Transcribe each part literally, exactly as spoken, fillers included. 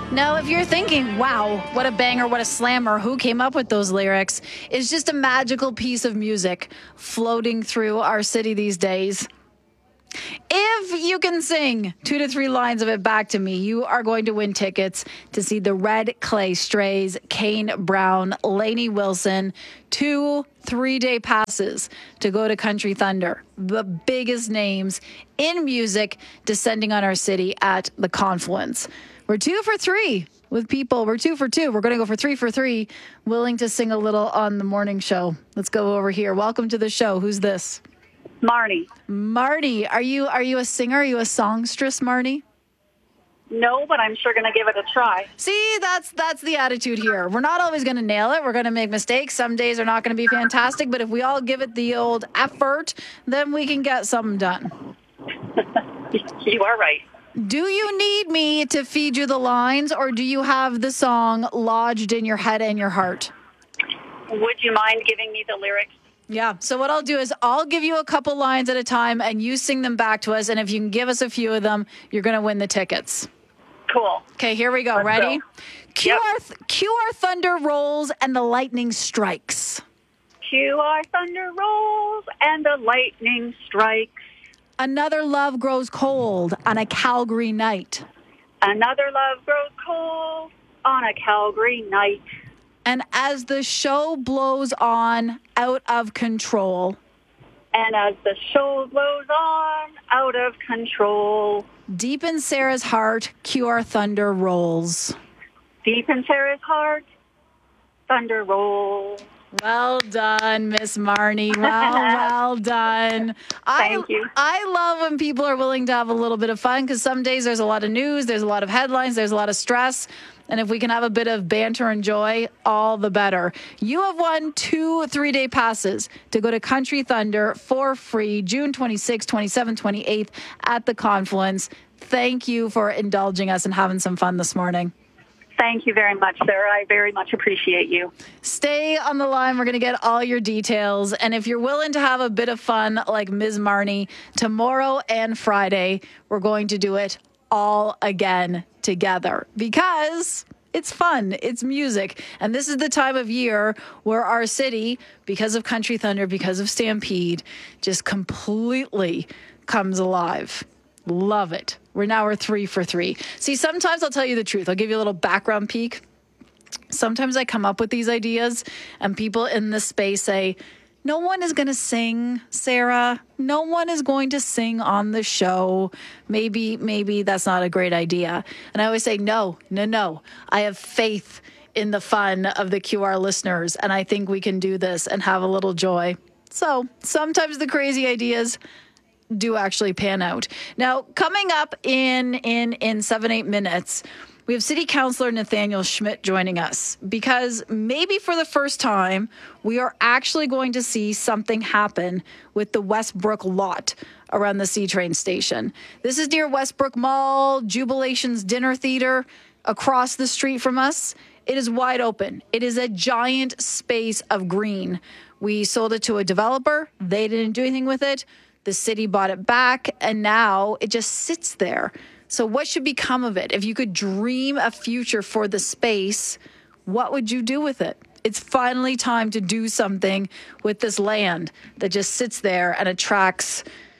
Now, if you're thinking, wow, what a banger, what a slammer, who came up with those lyrics? It's just a magical piece of music floating through our city these days. If you can sing two to three lines of it back to me, you are going to win tickets to see the Red Clay Strays, Kane Brown, Lainey Wilson, two three-day passes to go to Country Thunder, the biggest names in music descending on our city at the Confluence. We're two for three with people. We're two for two. We're going to go for three for three, willing to sing a little on the morning show. Let's go over here. Welcome to the show. Who's this? Marnie. Marnie, are you are you a singer? Are you a songstress, Marnie? No, but I'm sure going to give it a try. See, that's that's the attitude here. We're not always going to nail it. We're going to make mistakes. Some days are not going to be fantastic, but if we all give it the old effort, then we can get something done. You are right. Do you need me to feed you the lines, or do you have the song lodged in your head and your heart? Would you mind giving me the lyrics? Yeah. So what I'll do is I'll give you a couple lines at a time, and you sing them back to us. And if you can give us a few of them, you're going to win the tickets. Cool. Okay, here we go. Let's Ready? go. Q R, Yep. th- Q R thunder rolls and the lightning strikes. Q R thunder rolls and the lightning strikes. Another love grows cold on a Calgary night. Another love grows cold on a Calgary night. And as the show blows on out of control, And as the show blows on out of control, deep in Sarah's heart, Q R thunder rolls. deep in Sarah's heart, thunder rolls. Well done, Miss Marnie. Well, well done. Thank I, you. I love when people are willing to have a little bit of fun, because some days there's a lot of news, there's a lot of headlines, there's a lot of stress. And if we can have a bit of banter and joy, all the better. You have won two three-day passes to go to Country Thunder for free, June twenty-sixth, twenty-seventh, twenty-eighth at the Confluence. Thank you for indulging us and having some fun this morning. Thank you very much, Sarah. I very much appreciate you. Stay on the line. We're going to get all your details. And if you're willing to have a bit of fun like Miz Marnie, tomorrow and Friday, we're going to do it all again together because it's fun. It's music. And this is the time of year where our city, because of Country Thunder, because of Stampede, just completely comes alive. Love it. We're now we're three for three. See, sometimes I'll tell you the truth. I'll give you a little background peek. Sometimes I come up with these ideas and people in this space say, no one is going to sing, Sarah. No one is going to sing on the show. Maybe, maybe that's not a great idea. And I always say, no, no, no. I have faith in the fun of the Q R listeners, and I think we can do this and have a little joy. So sometimes the crazy ideas do actually pan out. Now, coming up in in in seven, eight minutes, we have City Councillor Nathaniel Schmidt joining us because maybe for the first time, we are actually going to see something happen with the Westbrook lot around the C train station. This is near Westbrook Mall, Jubilation's Dinner Theater, across the street from us. It is wide open. It is a giant space of green. We sold it to a developer. They didn't do anything with it. The city bought it back, and now it just sits there. So what should become of it? If you could dream a future for the space, what would you do with it? It's finally time to do something with this land that just sits there and attracts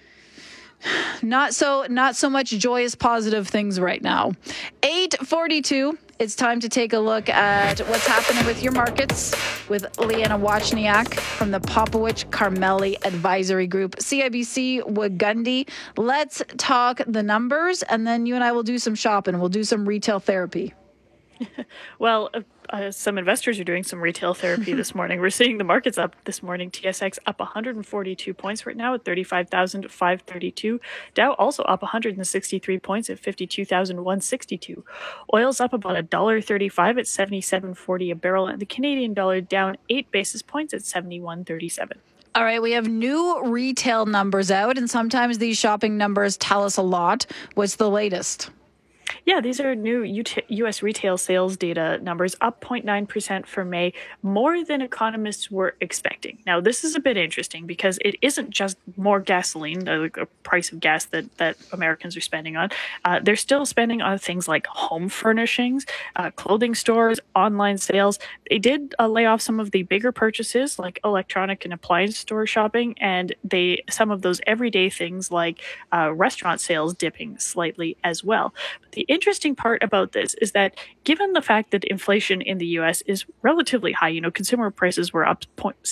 not so not so much joyous, positive things right now. eight forty-two. It's time to take a look at what's happening with your markets with Leanna Wachniak from the Popowich Carmeli Advisory Group, C I B C Wagundy. Let's talk the numbers, and then you and I will do some shopping. We'll do some retail therapy. Well, uh, uh, some investors are doing some retail therapy this morning. We're seeing the markets up this morning. T S X up one hundred forty-two points right now at thirty-five thousand five hundred thirty-two. Dow also up one hundred sixty-three points at fifty-two thousand one hundred sixty-two. Oil's up about one dollar thirty-five at seventy-seven forty a barrel, and the Canadian dollar down eight basis points at seventy-one thirty-seven. All right, we have new retail numbers out, and sometimes these shopping numbers tell us a lot. What's the latest? Yeah, these are new U S retail sales data numbers, up zero point nine percent for May, more than economists were expecting. Now, this is a bit interesting because it isn't just more gasoline, the price of gas that, that Americans are spending on. Uh, they're still spending on things like home furnishings, uh, clothing stores, online sales. They did uh, lay off some of the bigger purchases like electronic and appliance store shopping, and they some of those everyday things like uh, restaurant sales dipping slightly as well. But the interesting part about this is that given the fact that inflation in the U S is relatively high, you know, consumer prices were up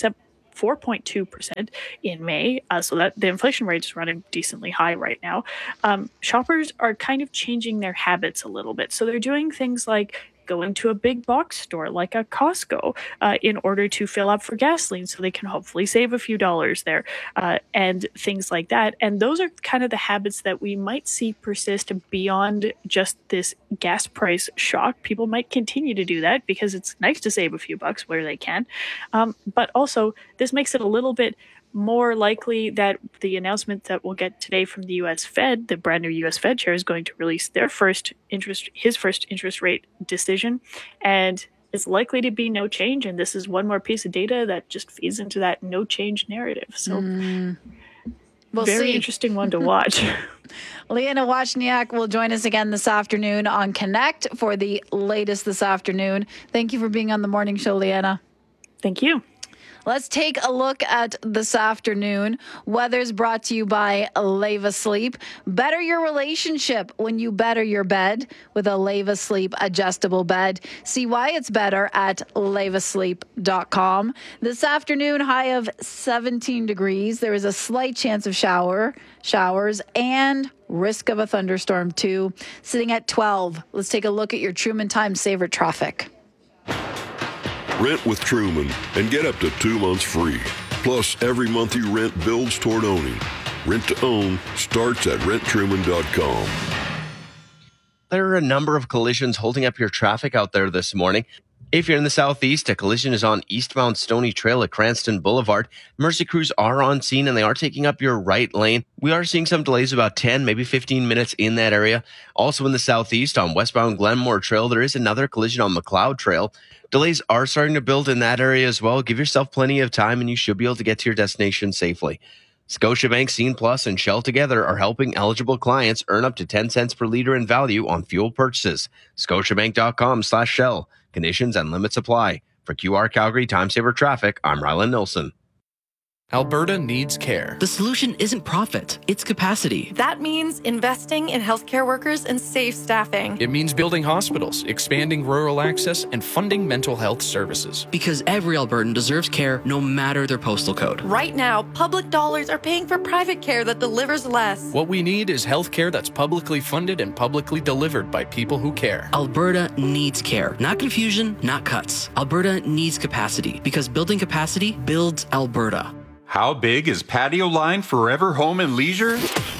four point two percent in May, uh, so that the inflation rate is running decently high right now. Um, shoppers are kind of changing their habits a little bit. So they're doing things like going to a big box store like a Costco uh, in order to fill up for gasoline so they can hopefully save a few dollars there uh, and things like that. And those are kind of the habits that we might see persist beyond just this gas price shock. People might continue to do that because it's nice to save a few bucks where they can. Um, but also, this makes it a little bit more likely that the announcement that we'll get today from the U S Fed, the brand new U S Fed chair, is going to release their first interest, his first interest rate decision, and it's likely to be no change. And this is one more piece of data that just feeds into that no change narrative. So, mm. we'll very see. Interesting one to watch. Leanna Wachniak will join us again this afternoon on Connect for the latest this afternoon. Thank you for being on the morning show, Leanna. Thank you. Let's take a look at this afternoon. Weather's brought to you by Leva Sleep. Better your relationship when you better your bed with a Leva Sleep adjustable bed. See why it's better at leva sleep dot com. This afternoon, high of seventeen degrees. There is a slight chance of shower, showers, and risk of a thunderstorm too. Sitting at twelve. Let's take a look at your Truman Time Saver traffic. Rent with Truman and get up to two months free. Plus, every month you rent builds toward owning. Rent to own starts at rent truman dot com. There are a number of collisions holding up your traffic out there this morning. If you're in the southeast, a collision is on eastbound Stony Trail at Cranston Boulevard. Mercy crews are on scene and they are taking up your right lane. We are seeing some delays, about ten, maybe fifteen minutes in that area. Also in the southeast on westbound Glenmore Trail, there is another collision on McLeod Trail. Delays are starting to build in that area as well. Give yourself plenty of time and you should be able to get to your destination safely. Scotiabank, Scene Plus, and Shell together are helping eligible clients earn up to ten cents per liter in value on fuel purchases. Scotiabank.com slash Shell. Conditions and limits apply. For Q R Calgary Time Saver Traffic, I'm Rylan Nilsson. Alberta needs care. The solution isn't profit, it's capacity. That means investing in healthcare workers and safe staffing. It means building hospitals, expanding rural access, and funding mental health services. Because every Albertan deserves care no matter their postal code. Right now, public dollars are paying for private care that delivers less. What we need is healthcare that's publicly funded and publicly delivered by people who care. Alberta needs care. Not confusion, not cuts. Alberta needs capacity because building capacity builds Alberta. How big is Patio Line Forever Home and Leisure?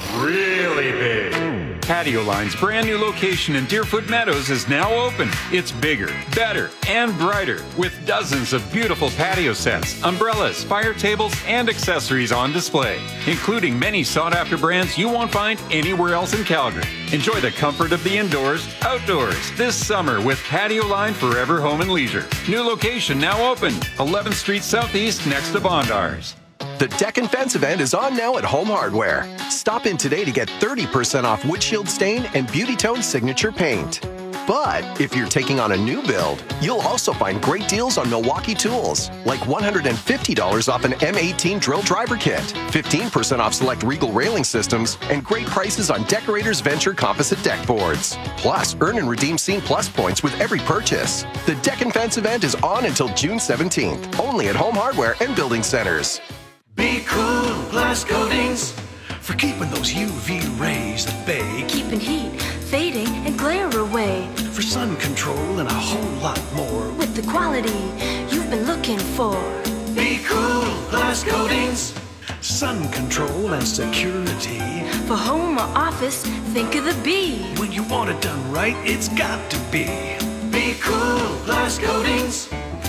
Really big. Patio Line's brand new location in Deerfoot Meadows is now open. It's bigger, better, and brighter with dozens of beautiful patio sets, umbrellas, fire tables, and accessories on display, including many sought-after brands you won't find anywhere else in Calgary. Enjoy the comfort of the indoors, outdoors this summer with Patio Line Forever Home and Leisure. New location now open, eleventh Street Southeast next to Bondars. The Deck and Fence event is on now at Home Hardware. Stop in today to get thirty percent off windshield stain and Beauty Tone signature paint. But if you're taking on a new build, you'll also find great deals on Milwaukee tools, like one hundred fifty dollars off an M eighteen drill driver kit, fifteen percent off select Regal railing systems, and great prices on Decorators Venture composite deck boards. Plus, earn and redeem Scene Plus points with every purchase. The Deck and Fence event is on until June seventeenth, only at Home Hardware and Building Centers. Be cool, glass coatings, for keeping those U V rays at bay. Keeping heat, fading, and glare away. For sun control and a whole lot more. With the quality you've been looking for. Be cool, glass coatings, sun control and security. For home or office, think of the B. When you want it done right, it's got to be. Be cool, glass coatings.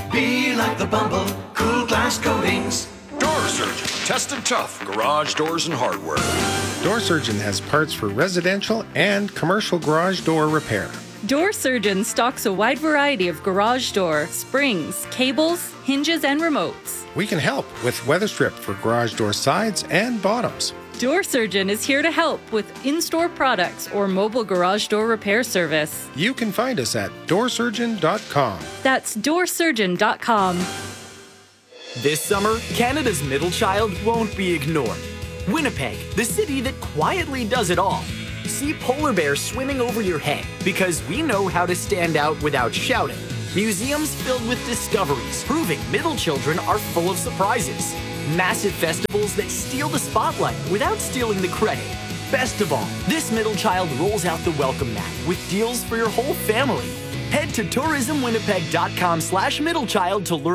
Be like the Bumble, cool glass coatings. Door Surgeon, tested tough, garage doors and hardware. Door Surgeon has parts for residential and commercial garage door repair. Door Surgeon stocks a wide variety of garage door, springs, cables, hinges, and remotes. We can help with weather strip for garage door sides and bottoms. Door Surgeon is here to help with in-store products or mobile garage door repair service. You can find us at door surgeon dot com. That's door surgeon dot com. This summer, Canada's middle child won't be ignored. Winnipeg, the city that quietly does it all. See polar bears swimming over your head because we know how to stand out without shouting. Museums filled with discoveries proving middle children are full of surprises. Massive festivals that steal the spotlight without stealing the credit. Best of all, this middle child rolls out the welcome mat with deals for your whole family. Head to tourism winnipeg dot com slash middle child to learn